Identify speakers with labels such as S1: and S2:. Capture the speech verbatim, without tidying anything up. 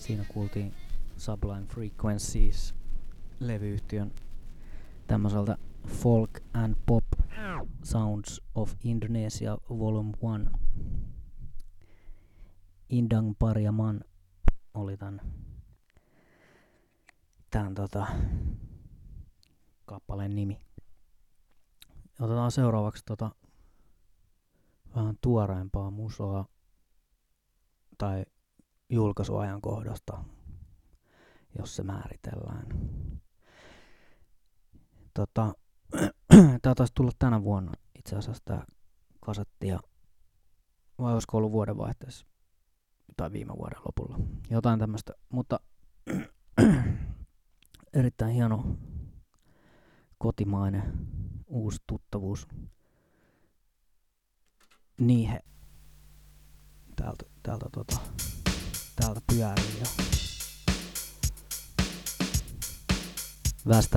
S1: Siinä kuultiin Sublime Frequencies levyyhtiön tämmöiseltä Folk and Pop Sounds of Indonesia Volume one. Indang Pariaman oli tän, tän tota, kappaleen nimi. Otetaan seuraavaksi tota, vähän tuoreempaa musaa tai julkaisuajankohdasta, jos se määritellään. Tota, tää taisi tulla tänä vuonna itse asiassa tää kasetti, ja vai olisiko ollut vuodenvaihteessa tai viime vuoden lopulla. Jotain tämmöstä, mutta erittäin hieno kotimainen uusi tuttavuus. Niihe täältä, täältä, tota, täältä pyörii jo. Västä